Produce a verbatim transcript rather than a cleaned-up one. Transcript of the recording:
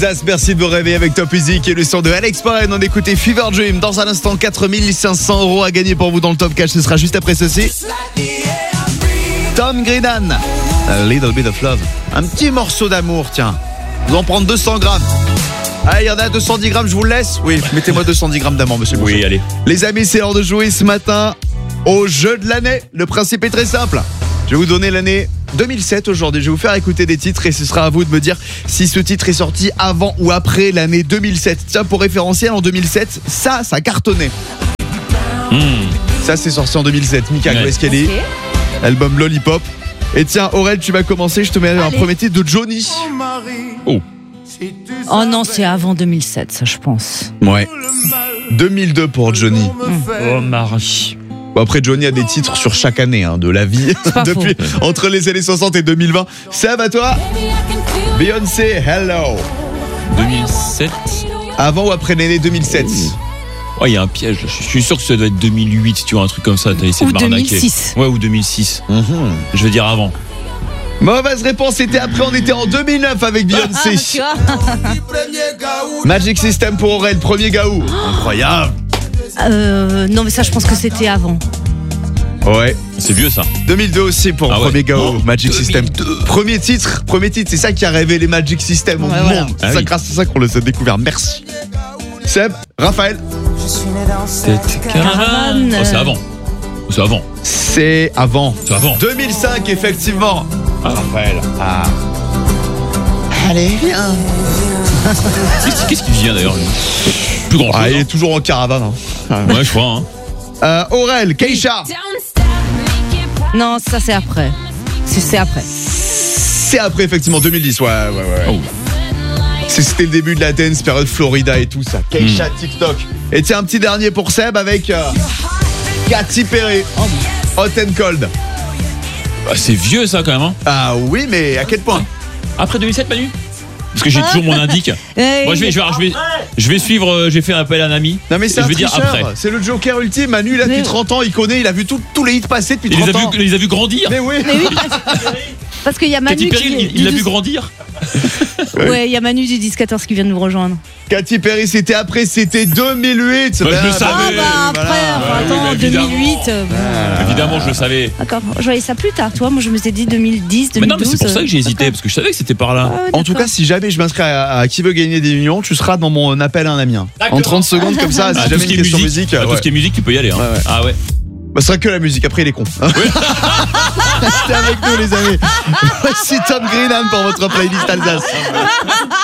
Zaz, merci de vous réveiller avec Top Music et le son de Alex Perrin. On écoutait Fever Dream. Dans un instant, quatre mille cinq cents euros à gagner pour vous dans le Top Cash. Ce sera juste après ceci. Tom Grennan, A Little Bit of Love. Un petit morceau d'amour, tiens. Vous en prendre deux cents grammes. Ah, il y en a deux cent dix grammes, je vous le laisse. Oui, mettez-moi deux cent dix grammes d'amour, monsieur. Oui, Bouchon. allez. Les amis, c'est l'heure de jouer ce matin au jeu de l'année. Le principe est très simple. Je vais vous donner l'année deux mille sept aujourd'hui. Je vais vous faire écouter des titres et ce sera à vous de me dire si ce titre est sorti avant ou après l'année deux mille sept. Tiens, pour référentiel, en deux mille sept, ça, ça cartonnait. Mmh. Ça, c'est sorti en deux mille sept. Mika Ouais. Kelly, Ok. album Lollipop. Et tiens, Aurel, tu vas commencer. Je te mets un Allez. premier titre de Johnny. Oh. Oh non, c'est avant deux mille sept, ça, je pense. Ouais. deux mille deux pour Johnny. Oh Marie. Bon, après, Johnny a des titres sur chaque année hein, de la vie. pas Depuis entre les années soixante et deux mille vingt. Seb, à toi. Beyoncé, Hello. deux mille sept. Avant ou après l'année deux mille sept? Oh, il y a un piège. Je suis sûr que ça doit être deux mille huit, tu vois, un truc comme ça. T'as essayé Ou de m'arnaquer. deux mille six. Ouais, ou deux mille six. Mhm. Je vais dire avant. Mauvaise réponse, c'était après. On était en deux mille neuf avec Beyoncé. Tu vois. Magic System pour Aurel, premier gaou. Incroyable. Euh, non, mais ça, je pense que c'était avant. Ouais. C'est vieux ça. deux mille deux aussi pour Ah ouais. premier gaou, Oh, Magic System. deux mille deux. Premier titre, premier titre, c'est ça qui a révélé Magic System au Ouais, monde. voilà. C'est Ah ça, oui. grâce à ça qu'on le a découvert. Merci. Seb, Raphaël. Cette Caravane. Oh, c'est avant. C'est avant. C'est avant. C'est avant. deux mille cinq, effectivement. Ah. Raphaël. Ah. Allez, viens. Qu'est-ce qu'est-ce qui vient d'ailleurs lui Plus grand Ah, il est chose. toujours en caravane. Hein. Hein. Ouais, je crois. Hein. Euh, Aurel, Keisha. Non, ça, c'est après. C'est c'est après. C'est après, effectivement, deux mille dix. Ouais, ouais, ouais. Oh. C'est- C'était le début de la dance, période Florida et tout ça. Keisha, TikTok. Et tiens, un petit dernier pour Seb avec euh, Katy Perry. Hot and Cold. Bah, c'est vieux ça quand même. Hein. Ah oui, mais à quel point? Après deux mille sept, Manu. Parce que j'ai toujours mon indique. Eh, Moi, je vais, je vais, je vais, je vais suivre. euh, J'ai fait un appel à un ami. Non mais c'est Et un je vais dire tricheur. après. C'est le Joker ultime. Manu, il a depuis Mais- trente ans, il connaît, il a vu tout- tous les hits passer depuis Il les a trente ans. vus, il les a vus grandir. Mais oui. Mais oui, parce, parce qu'il y a Manu Katy Perry, qui, il- il l'a vu grandir. Ouais, il y a Manu du dix quatorze qui vient de nous rejoindre. Katy Perry, c'était après, c'était deux mille huit. Bah, je le Ah, savais. Ah bah après, voilà. enfin, Ouais, oui, attends, mais évidemment. deux mille huit. euh, bon. Évidemment, je le savais. D'accord, je voyais ça plus tard, toi. Moi, je me suis dit deux mille dix, deux Mais mille douze. non, mais c'est pour ça que j'ai hésité, D'accord. parce que je savais que c'était par là. Ah ouais, En tout d'accord. cas, si jamais je m'inscris à, à Qui veut gagner des millions, tu seras dans mon appel à un ami. hein. En trente secondes comme ça, si Ah, tout jamais ce qui une est question musique, musique. ah, tout ouais. ce qui est musique, tu peux y aller. Hein. Ouais, ouais. Ah ouais. Bah, ce sera que la musique, après il est con. Restez avec nous les amis. Voici Tom Grennan pour votre playlist Alsace.